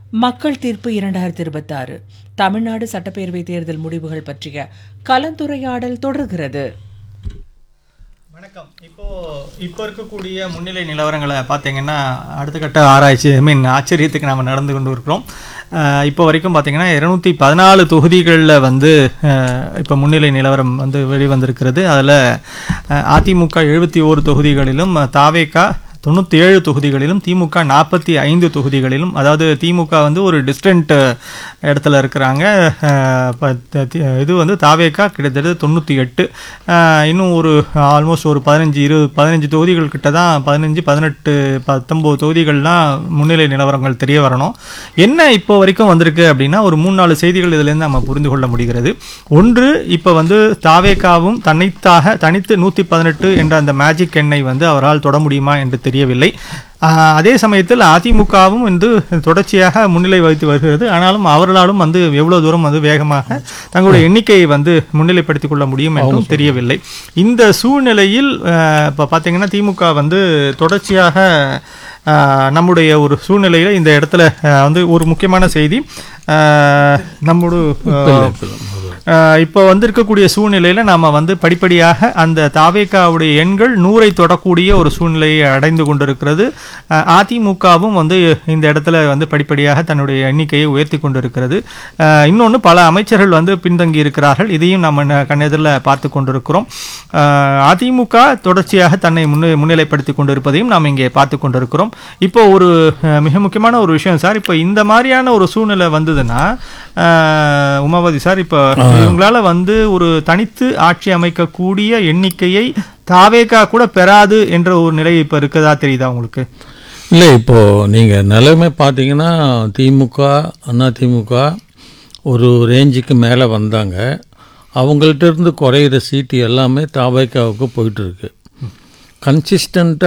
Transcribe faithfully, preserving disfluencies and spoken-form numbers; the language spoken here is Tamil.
மக்கள் தீர்ப்பு இரண்டாயிரத்தி இருபத்தி ஆறு தமிழ்நாடு சட்டப்பேரவை தேர்தல் முடிவுகள் பற்றிய கலந்துரையாடல் தொடர்கிறது. வணக்கம். இப்போ இப்போ இருக்கக்கூடிய முன்னிலை நிலவரங்களை பார்த்தீங்கன்னா அடுத்த கட்ட ஆராய்ச்சி ஐ மீன் ஆச்சரியத்துக்கு நாம் நடந்து கொண்டு இருக்கிறோம். இப்போ வரைக்கும் பார்த்தீங்கன்னா இருநூத்தி பதினாலு தொகுதிகளில் வந்து இப்போ முன்னிலை நிலவரம் வந்து வெளிவந்திருக்கிறது. அதில் அதிமுக எழுபத்தி ஓரு தொகுதிகளிலும் தாவேகா தொண்ணூற்றி ஏழு தொகுதிகளிலும் திமுக நாற்பத்தி ஐந்து தொகுதிகளிலும், அதாவது திமுக வந்து ஒரு டிஸ்டன்ட் இடத்துல இருக்கிறாங்க. இது வந்து தாவேகா கிட்டத்தட்ட தொண்ணூற்றி எட்டு, இன்னும் ஒரு ஆல்மோஸ்ட் ஒரு பதினஞ்சு இருபது பதினஞ்சு தொகுதிகள் கிட்ட தான், பதினஞ்சு பதினெட்டு பத்தொம்போது தொகுதிகள்லாம் முன்னிலை நிலவரங்கள் தெரிய வரணும். என்ன இப்போ வரைக்கும் வந்திருக்கு அப்படின்னா ஒரு மூணு நாலு செய்திகள் இதுலேருந்து நம்ம புரிந்து கொள்ள முடிகிறது. ஒன்று, இப்போ வந்து தாவேகாவும் தனித்தாக தனித்து நூற்றி பதினெட்டு என்ற அந்த மேஜிக் எண்ணை வந்து அவரால் தொட முடியுமா என்று தெரியவில்லை. அதே சமயத்தில் அதிமுகவும் வந்து தொடர்ச்சியாக முன்னிலை வகித்து வருகிறது. ஆனாலும் அவர்களாலும் வந்து எவ்வளவு தூரம் வந்து வேகமாக தங்களுடைய எண்ணிக்கையை வந்து முன்னிலைப்படுத்திக் கொள்ள முடியும் என்றும் தெரியவில்லை. இந்த சூழ்நிலையில் இப்போ பார்த்தீங்கன்னா திமுக வந்து தொடர்ச்சியாக நம்முடைய ஒரு சூழ்நிலையில் இந்த இடத்துல வந்து ஒரு முக்கியமான செய்தி, நம்முடைய இப்போ வந்து இருக்கக்கூடிய சூழ்நிலையில் நாம் வந்து படிப்படியாக அந்த தாவேகாவுடைய எண்கள் நூறை தொடக்கூடிய ஒரு சூழ்நிலையை அடைந்து கொண்டிருக்கிறது. அதிமுகவும் வந்து இந்த இடத்துல வந்து படிப்படியாக தன்னுடைய எண்ணிக்கையை உயர்த்தி கொண்டிருக்கிறது. இன்னொன்று, பல அமைச்சர்கள் வந்து பின்தங்கி இருக்கிறார்கள். இதையும் நம்ம கண்ணெதிரில் பார்த்து கொண்டிருக்கிறோம். அதிமுக தொடர்ச்சியாக தன்னை முன்னே முன்னிலைப்படுத்தி கொண்டிருப்பதையும் நாம் இங்கே பார்த்து கொண்டிருக்கிறோம். இப்போ ஒரு மிக முக்கியமான ஒரு விஷயம் சார், இப்போ இந்த மாதிரியான ஒரு சூழ்நிலை வந்ததுன்னா உமாபதி சார், இப்போ இவங்களால வந்து ஒரு தனித்து ஆட்சி அமைக்கக்கூடிய எண்ணிக்கையை தாவேகா கூட பெறாது என்ற ஒரு நிலை இப்போ இருக்கதா தெரியுதா உங்களுக்கு? இல்லை, இப்போது நீங்கள் நிலைமை பார்த்தீங்கன்னா திமுக அண்ணா திமுக ஒரு ரேஞ்சுக்கு மேலே வந்தாங்க. அவங்கள்ட்ட இருந்து குறையிற சீட்டு எல்லாமே தாவேகாவுக்கு போயிட்டுருக்கு. கன்சிஸ்டண்ட்டாக